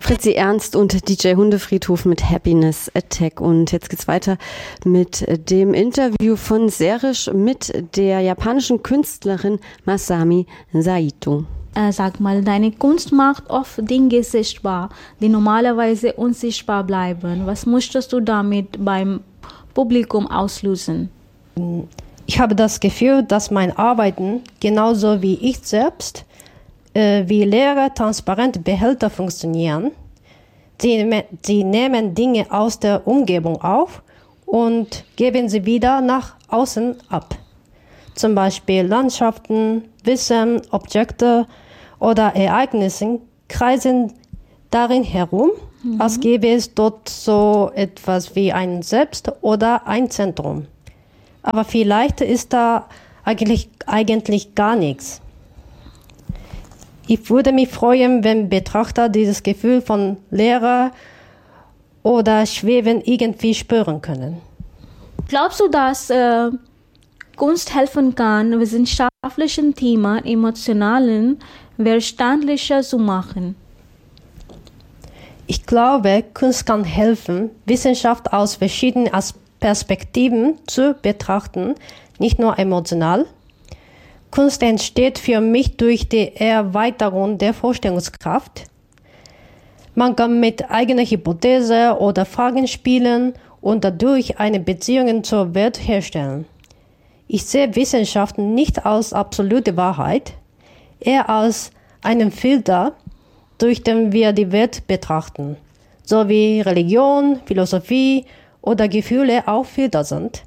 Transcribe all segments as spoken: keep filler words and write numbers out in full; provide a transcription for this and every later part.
Fritzi Ernst und D J Hundefriedhof mit Happiness Attack. Und jetzt geht's weiter mit dem Interview von Serish mit der japanischen Künstlerin Masami Saito. Äh, sag mal, deine Kunst macht oft Dinge sichtbar, die normalerweise unsichtbar bleiben. Was möchtest du damit beim Publikum auslösen? Ich habe das Gefühl, dass mein Arbeiten, genauso wie ich selbst, äh, wie leere, transparente Behälter funktionieren. Sie, sie nehmen Dinge aus der Umgebung auf und geben sie wieder nach außen ab. Zum Beispiel Landschaften, Wissen, Objekte oder Ereignisse kreisen darin herum, mhm. als gäbe es dort so etwas wie ein Selbst oder ein Zentrum. Aber vielleicht ist da eigentlich, eigentlich gar nichts. Ich würde mich freuen, wenn Betrachter dieses Gefühl von Leere oder Schweben irgendwie spüren können. Glaubst du, dass äh, Kunst helfen kann, wissenschaftlichen Themen emotionalen verständlicher zu machen? Ich glaube, Kunst kann helfen, Wissenschaft aus verschiedenen Perspektiven zu betrachten, nicht nur emotional. Kunst entsteht für mich durch die Erweiterung der Vorstellungskraft. Man kann mit eigener Hypothese oder Fragen spielen und dadurch eine Beziehung zur Welt herstellen. Ich sehe Wissenschaft nicht als absolute Wahrheit, eher als einen Filter, durch den wir die Welt betrachten, so wie Religion, Philosophie oder Gefühle auch Filter sind.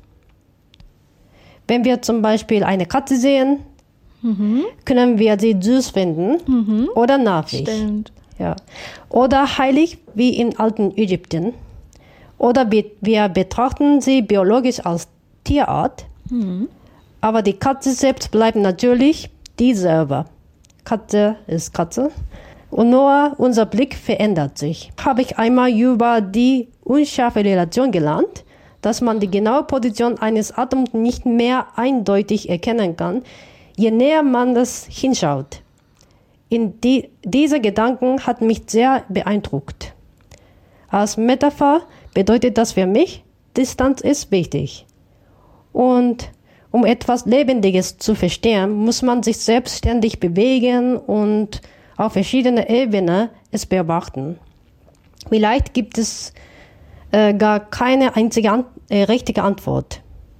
Wenn wir zum Beispiel eine Katze sehen, mhm. können wir sie süß finden mhm. oder nervig. Stimmt. Ja. Oder heilig wie im alten Ägypten. Oder wir betrachten sie biologisch als Tierart, mhm. aber die Katze selbst bleibt natürlich dieselbe. Katze ist Katze. Und nur unser Blick verändert sich. Habe ich einmal über die unscharfe Relation gelernt, dass man die genaue Position eines Atoms nicht mehr eindeutig erkennen kann, je näher man das hinschaut. In die, diese Gedanken hat mich sehr beeindruckt. Als Metapher bedeutet das für mich, Distanz ist wichtig. Und um etwas Lebendiges zu verstehen, muss man sich selbstständig bewegen und auf verschiedene Ebenen es beobachten. Vielleicht gibt es äh, gar keine einzige an, äh, richtige Antwort.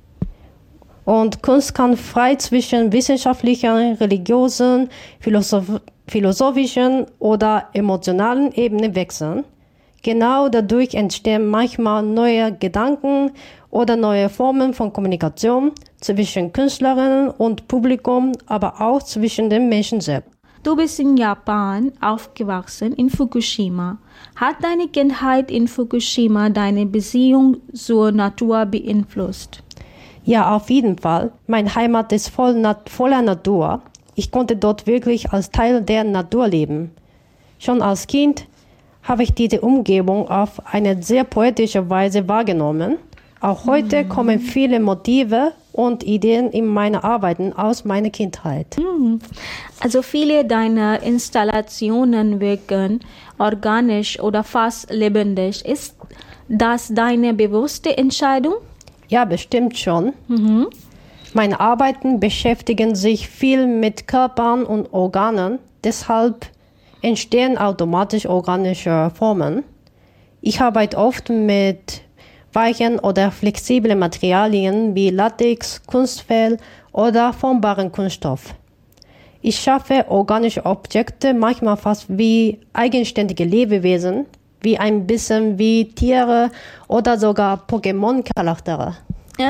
Und Kunst kann frei zwischen wissenschaftlichen, religiösen, philosoph- philosophischen oder emotionalen Ebenen wechseln. Genau dadurch entstehen manchmal neue Gedanken oder neue Formen von Kommunikation zwischen Künstlerinnen und Publikum, aber auch zwischen den Menschen selbst. Du bist in Japan aufgewachsen, in Fukushima. Hat deine Kindheit in Fukushima deine Beziehung zur Natur beeinflusst? Ja, auf jeden Fall. Meine Heimat ist voll nat- voller Natur. Ich konnte dort wirklich als Teil der Natur leben. Schon als Kind habe ich diese Umgebung auf eine sehr poetische Weise wahrgenommen. Auch heute mhm. kommen viele Motive und Ideen in meine Arbeiten aus meiner Kindheit. Also viele deiner Installationen wirken organisch oder fast lebendig. Ist das deine bewusste Entscheidung? Ja, bestimmt schon. Mhm. Meine Arbeiten beschäftigen sich viel mit Körpern und Organen. Deshalb entstehen automatisch organische Formen. Ich arbeite oft mit weichen oder flexiblen Materialien wie Latex, Kunstfell oder formbaren Kunststoff. Ich schaffe organische Objekte manchmal fast wie eigenständige Lebewesen, wie ein bisschen wie Tiere oder sogar Pokémon-Charaktere. Ja,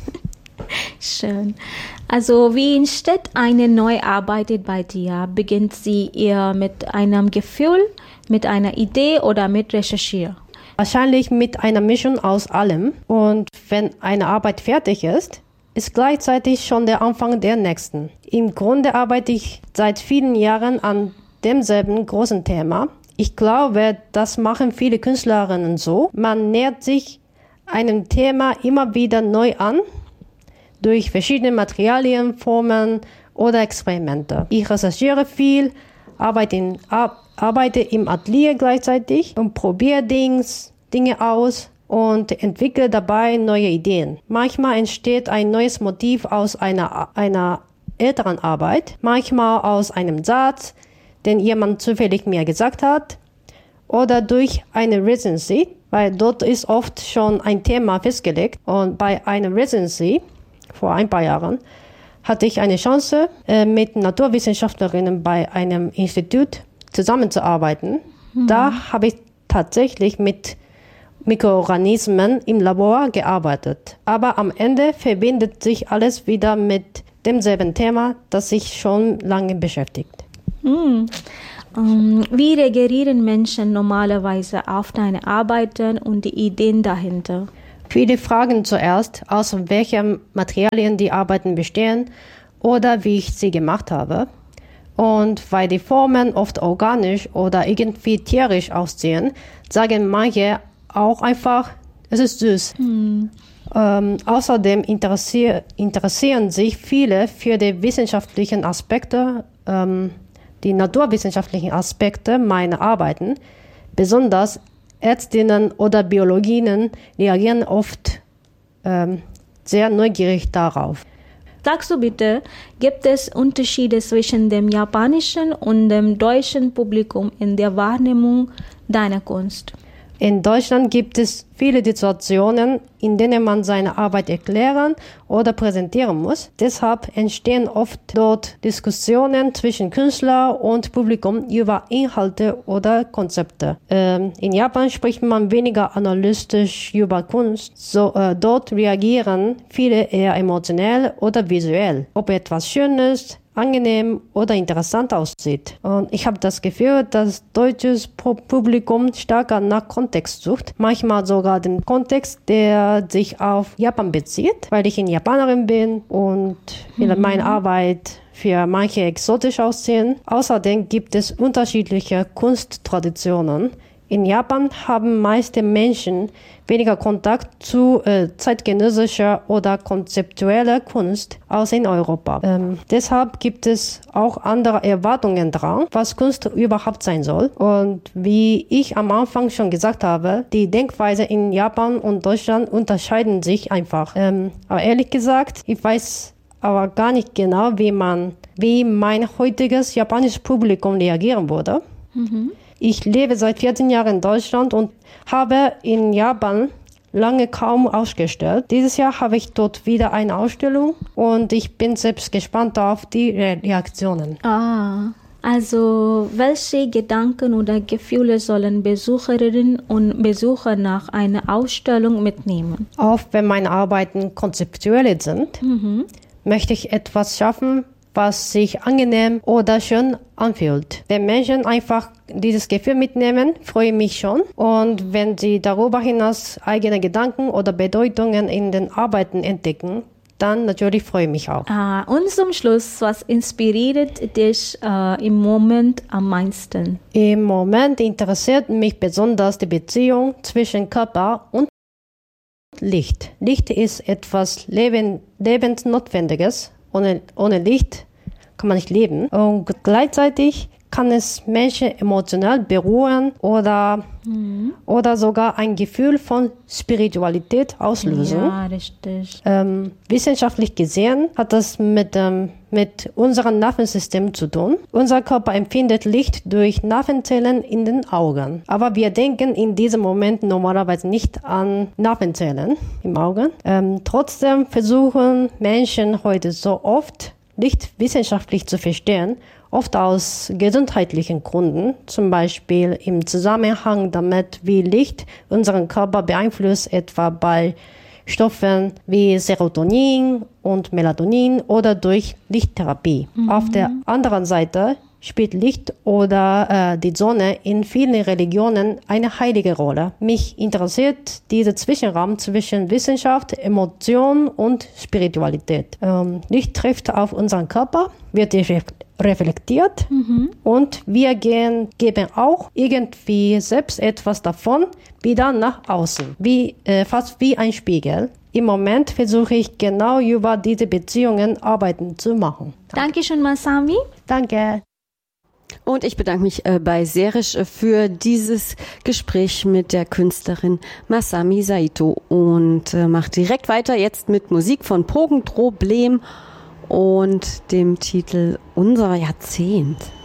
schön. Also wie entsteht eine neue Arbeit bei dir? Beginnt sie eher mit einem Gefühl, mit einer Idee oder mit Recherchieren? Wahrscheinlich mit einer Mischung aus allem. Und wenn eine Arbeit fertig ist, ist gleichzeitig schon der Anfang der nächsten. Im Grunde arbeite ich seit vielen Jahren an demselben großen Thema. Ich glaube, das machen viele Künstlerinnen so. Man nähert sich einem Thema immer wieder neu an, durch verschiedene Materialien, Formen oder Experimente. Ich recherchiere viel, arbeite, in, ar, arbeite im Atelier gleichzeitig und probiere Dings, Dinge aus und entwickle dabei neue Ideen. Manchmal entsteht ein neues Motiv aus einer, einer älteren Arbeit, manchmal aus einem Satz, den jemand zufällig mir gesagt hat, oder durch eine Residency, weil dort ist oft schon ein Thema festgelegt. Und bei einer Residency vor ein paar Jahren hatte ich eine Chance, mit Naturwissenschaftlerinnen bei einem Institut zusammenzuarbeiten. Mhm. Da habe ich tatsächlich mit Mikroorganismen im Labor gearbeitet. Aber am Ende verbindet sich alles wieder mit demselben Thema, das sich schon lange beschäftigt. Mhm. Um, wie reagieren Menschen normalerweise auf deine Arbeiten und die Ideen dahinter? Viele fragen zuerst, aus welchen Materialien die Arbeiten bestehen oder wie ich sie gemacht habe. Und weil die Formen oft organisch oder irgendwie tierisch aussehen, sagen manche auch einfach, es ist süß. Hm. Ähm, außerdem interessier- interessieren sich viele für die wissenschaftlichen Aspekte, ähm, die naturwissenschaftlichen Aspekte meiner Arbeiten. Besonders Ärztinnen oder Biologinnen reagieren oft ähm, sehr neugierig darauf. Sagst du bitte, gibt es Unterschiede zwischen dem japanischen und dem deutschen Publikum in der Wahrnehmung deiner Kunst? In Deutschland gibt es viele Situationen, in denen man seine Arbeit erklären oder präsentieren muss. Deshalb entstehen oft dort Diskussionen zwischen Künstler und Publikum über Inhalte oder Konzepte. Ähm, in Japan spricht man weniger analytisch über Kunst. So, äh, dort reagieren viele eher emotionell oder visuell. Ob etwas schön ist, angenehm oder interessant aussieht. Und ich habe das Gefühl, dass deutsches Publikum stärker nach Kontext sucht. Manchmal sogar den Kontext, der sich auf Japan bezieht, weil ich eine Japanerin bin und mhm. meine Arbeit für manche exotisch aussehen. Außerdem gibt es unterschiedliche Kunsttraditionen. In Japan haben meiste Menschen weniger Kontakt zu äh, zeitgenössischer oder konzeptueller Kunst als in Europa. Ähm, deshalb gibt es auch andere Erwartungen daran, was Kunst überhaupt sein soll. Und wie ich am Anfang schon gesagt habe, die Denkweise in Japan und Deutschland unterscheiden sich einfach. Ähm, aber ehrlich gesagt, ich weiß aber gar nicht genau, wie man, wie mein heutiges japanisches Publikum reagieren würde. Mhm. Ich lebe seit vierzehn Jahren in Deutschland und habe in Japan lange kaum ausgestellt. Dieses Jahr habe ich dort wieder eine Ausstellung und ich bin selbst gespannt auf die Re- Reaktionen. Ah, also welche Gedanken oder Gefühle sollen Besucherinnen und Besucher nach einer Ausstellung mitnehmen? Auch wenn meine Arbeiten konzeptuell sind, mhm. möchte ich etwas schaffen, was sich angenehm oder schön anfühlt. Wenn Menschen einfach dieses Gefühl mitnehmen, freue ich mich schon. Und wenn sie darüber hinaus eigene Gedanken oder Bedeutungen in den Arbeiten entdecken, dann natürlich freue ich mich auch. Ah, und zum Schluss, was inspiriert dich äh, im Moment am meisten? Im Moment interessiert mich besonders die Beziehung zwischen Körper und Licht. Licht ist etwas Leben, Lebensnotwendiges. Ohne, ohne Licht kann man nicht leben. Und gleichzeitig kann es Menschen emotional berühren oder, mhm. oder sogar ein Gefühl von Spiritualität auslösen. Ja, richtig. Ähm, wissenschaftlich gesehen hat das mit, ähm, mit unserem Nervensystem zu tun. Unser Körper empfindet Licht durch Nervenzellen in den Augen. Aber wir denken in diesem Moment normalerweise nicht an Nervenzellen im Auge. Ähm, trotzdem versuchen Menschen heute so oft, Licht wissenschaftlich zu verstehen, oft aus gesundheitlichen Gründen, zum Beispiel im Zusammenhang damit, wie Licht unseren Körper beeinflusst, etwa bei Stoffen wie Serotonin und Melatonin oder durch Lichttherapie. Mhm. Auf der anderen Seite spielt Licht oder äh, die Sonne in vielen Religionen eine heilige Rolle. Mich interessiert dieser Zwischenraum zwischen Wissenschaft, Emotion und Spiritualität. Ähm, Licht trifft auf unseren Körper, wird reflektiert mhm. und wir gehen, geben auch irgendwie selbst etwas davon wieder nach außen, wie, äh, fast wie ein Spiegel. Im Moment versuche ich genau über diese Beziehungen Arbeiten zu machen. Dankeschön, Masami. Danke. Und ich bedanke mich äh, bei Serish äh, für dieses Gespräch mit der Künstlerin Masami Saito und äh, mache direkt weiter jetzt mit Musik von Pogenproblem und dem Titel Unser Jahrzehnt.